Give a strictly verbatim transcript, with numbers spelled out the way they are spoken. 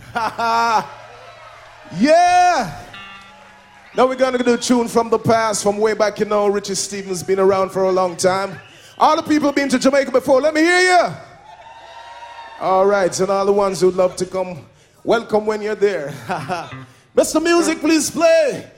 Yeah. Now we're gonna do a tune from the past, from way back, you know. Richie Stevens been around for a long time. All the people been to Jamaica before, let me hear you. All right, and all the ones who'd love to come, welcome when you're there. Mister Music, please play.